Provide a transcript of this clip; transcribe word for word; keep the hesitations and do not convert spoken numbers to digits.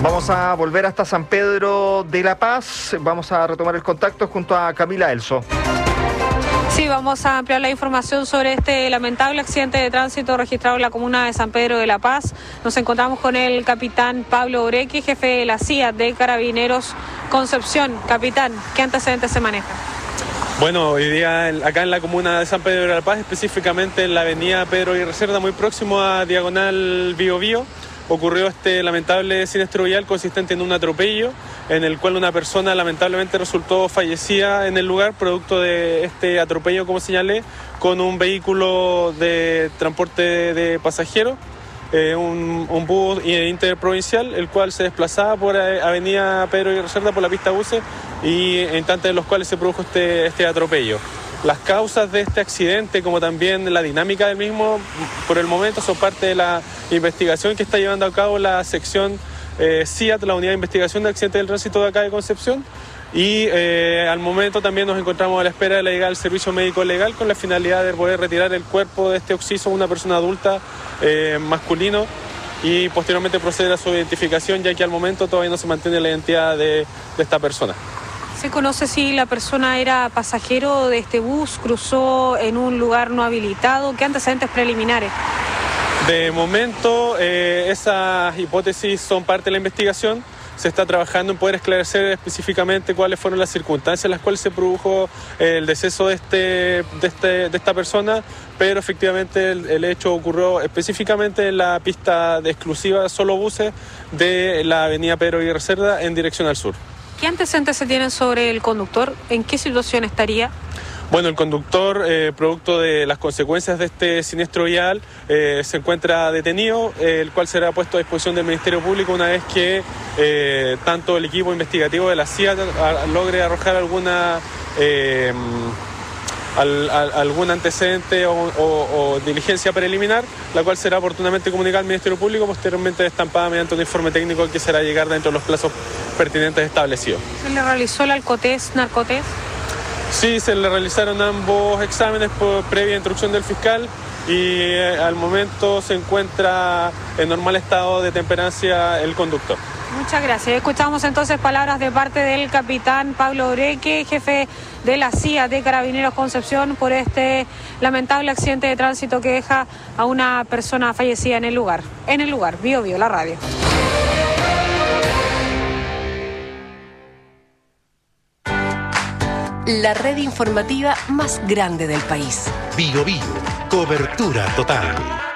Vamos a volver hasta San Pedro de la Paz. Vamos a retomar el contacto junto a Camila Elso. Sí, vamos a ampliar la información sobre este lamentable accidente de tránsito registrado en la comuna de San Pedro de la Paz. Nos encontramos con el capitán Pablo Oreque, jefe de la C I A de Carabineros Concepción. Capitán, ¿qué antecedentes se manejan? Bueno, hoy día acá en la comuna de San Pedro de la Paz, específicamente en la avenida Pedro Aguirre Cerda, muy próximo a Diagonal Bío Bío, ocurrió este lamentable siniestro vial consistente en un atropello en el cual una persona lamentablemente resultó fallecida en el lugar producto de este atropello, como señalé, con un vehículo de transporte de pasajeros, eh, un, un bus interprovincial, el cual se desplazaba por avenida Pedro Aguirre Cerda por la pista buses y en instantes en los cuales se produjo este, este atropello. Las causas de este accidente, como también la dinámica del mismo, por el momento son parte de la investigación que está llevando a cabo la sección eh, C I A T, la Unidad de Investigación de Accidentes del Tránsito de acá de Concepción. Y eh, al momento también nos encontramos a la espera de la llegada del servicio médico legal con la finalidad de poder retirar el cuerpo de este occiso, una persona adulta, eh, masculino, y posteriormente proceder a su identificación, ya que al momento todavía no se mantiene la identidad de, de esta persona. ¿Se conoce si la persona era pasajero de este bus, cruzó en un lugar no habilitado? ¿Qué antecedentes preliminares? De momento, eh, esas hipótesis son parte de la investigación. Se está trabajando en poder esclarecer específicamente cuáles fueron las circunstancias en las cuales se produjo el deceso de, este, de, este, de esta persona, pero efectivamente el, el hecho ocurrió específicamente en la pista de exclusiva solo buses de la avenida Pedro Aguirre Cerda en dirección al sur. ¿Qué antecedentes se tienen sobre el conductor? ¿En qué situación estaría? Bueno, el conductor, eh, producto de las consecuencias de este siniestro vial, eh, se encuentra detenido, eh, el cual será puesto a disposición del Ministerio Público una vez que eh, tanto el equipo investigativo de la C I A a, logre arrojar alguna eh, al, al, algún antecedente o, o, o diligencia preliminar, la cual será oportunamente comunicada al Ministerio Público, posteriormente estampada mediante un informe técnico que será llegar dentro de los plazos pertinentes establecidos. ¿Se le realizó el alcotest, narcotest? Sí, se le realizaron ambos exámenes por previa instrucción del fiscal y eh, al momento se encuentra en normal estado de temperancia el conductor. Muchas gracias. Escuchamos entonces palabras de parte del capitán Pablo Oreque, jefe de la C I A de Carabineros Concepción, por este lamentable accidente de tránsito que deja a una persona fallecida en el lugar. En el lugar, Bío Bío, la radio. La red informativa más grande del país. Bío Bío, cobertura total.